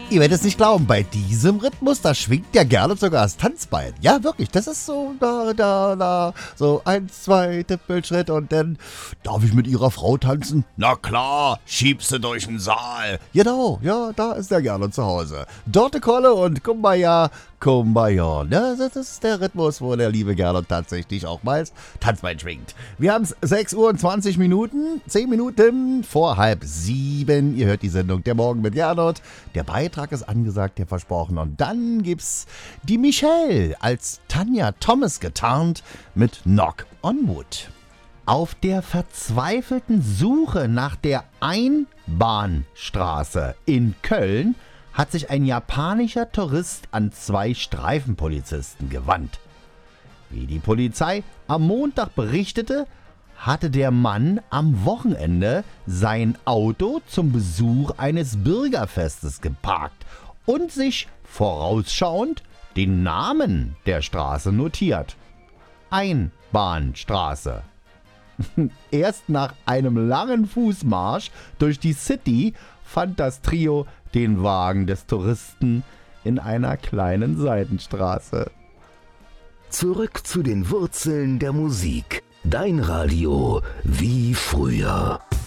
Ihr werdet es nicht glauben, bei diesem Rhythmus, da schwingt der Gernot sogar das Tanzbein. Ja, wirklich, das ist so da, so 1, 2, Tippelschritt und dann, darf ich mit Ihrer Frau tanzen? Na klar, schiebst du durch den Saal. Genau, ja, da ist der Gernot zu Hause. Dorte Kolle und Kumbaya, Kumbaya. Ja, das ist der Rhythmus, wo der liebe Gernot tatsächlich auch mal das Tanzbein schwingt. Wir haben es 6 Uhr und 20 Minuten, 10 Minuten vor 6:30. Ihr hört die Sendung Der Morgen mit Gernot. Der Beitrag ist angesagt, der versprochen. Und dann gibt's die Michelle als Tanja Thomas getarnt mit Knock on Wood. Auf der verzweifelten Suche nach der Einbahnstraße in Köln hat sich ein japanischer Tourist an 2 Streifenpolizisten gewandt. Wie die Polizei am Montag berichtete, hatte der Mann am Wochenende sein Auto zum Besuch eines Bürgerfestes geparkt und sich vorausschauend den Namen der Straße notiert. Einbahnstraße. Erst nach einem langen Fußmarsch durch die City fand das Trio den Wagen des Touristen in einer kleinen Seitenstraße. Zurück zu den Wurzeln der Musik. Dein Radio wie früher.